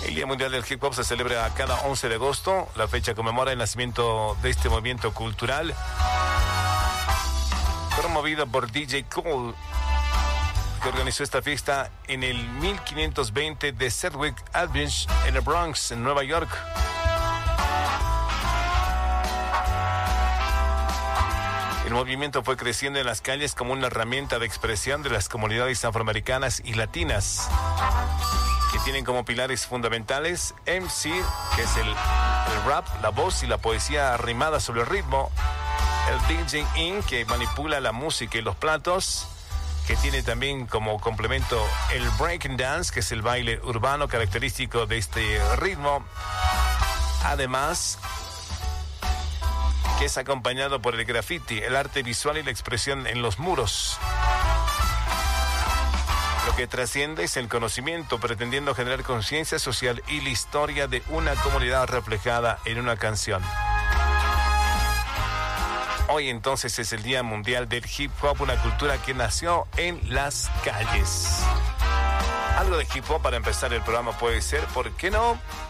El Día Mundial del Hip Hop se celebra cada 11 de agosto. La fecha conmemora el nacimiento de este movimiento cultural promovido por DJ Kool, que organizó esta fiesta en el 1520 de Sedgwick Avenue en el Bronx, en Nueva York. El movimiento fue creciendo en las calles como una herramienta de expresión de las comunidades afroamericanas y latinas, que tienen como pilares fundamentales MC, que es el rap, la voz y la poesía rimada sobre el ritmo; el DJing, que manipula la música y los platos, que tiene también como complemento el breaking dance, que es el baile urbano característico de este ritmo. Además, que es acompañado por el graffiti, el arte visual y la expresión en los muros. Lo que trasciende es el conocimiento, pretendiendo generar conciencia social y la historia de una comunidad reflejada en una canción. Hoy entonces es el Día Mundial del Hip Hop, una cultura que nació en las calles. Algo de hip hop para empezar el programa puede ser, ¿por qué no?